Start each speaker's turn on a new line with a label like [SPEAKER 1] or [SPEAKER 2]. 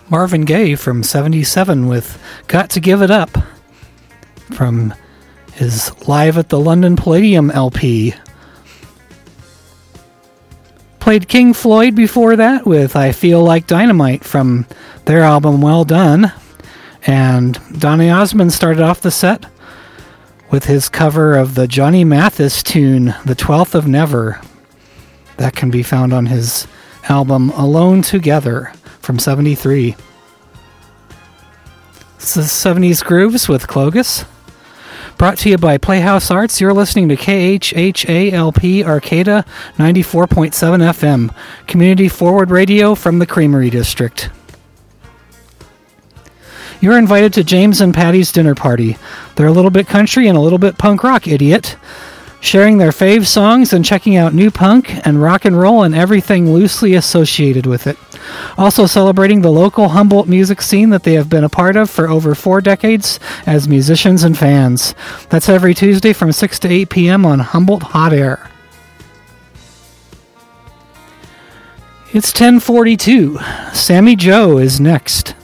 [SPEAKER 1] Marvin Gaye from 77 with Got to Give It Up from his Live at the London Palladium LP. Played King Floyd before that with I Feel Like Dynamite from their album Well Done. And Donny Osmond started off the set with his cover of the Johnny Mathis tune, The 12th of Never. That can be found on his album Alone Together from 73. This is 70s Grooves with Clogus. Brought to you by Playhouse Arts. You're listening to KHHALP Arcata 94.7 FM, community forward radio from the Creamery District. You're invited to James and Patty's dinner party. They're a little bit country and a little bit punk rock, idiot. Sharing their fave songs and checking out new punk and rock and roll and everything loosely associated with it. Also celebrating the local Humboldt music scene that they have been a part of for over 4 decades as musicians and fans. That's every Tuesday from 6 to 8 p.m. on Humboldt Hot Air. It's 10:42. Sammy Joe is next.